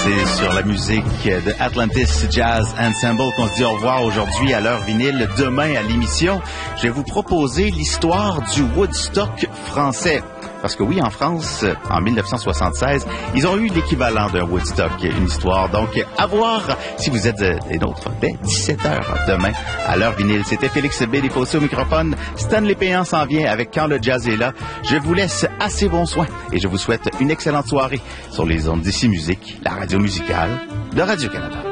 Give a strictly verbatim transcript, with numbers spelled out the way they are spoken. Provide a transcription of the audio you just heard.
C'est sur la musique de Atlantis Jazz Ensemble qu'on se dit au revoir aujourd'hui à l'heure vinyle. Demain à l'émission, je vais vous proposer l'histoire du Woodstock français. Parce que oui, en France, en dix-neuf cent soixante-seize, ils ont eu l'équivalent d'un Woodstock, une histoire. Donc, à voir si vous êtes des nôtres dès dix-sept heures demain à l'heure vinyle. C'était Félix B. déposé au microphone. Stanley Péan s'en vient avec Quand le jazz est là. Je vous laisse assez bon soin et je vous souhaite une excellente soirée sur les ondes d'Ici Musique, la radio musicale de Radio-Canada.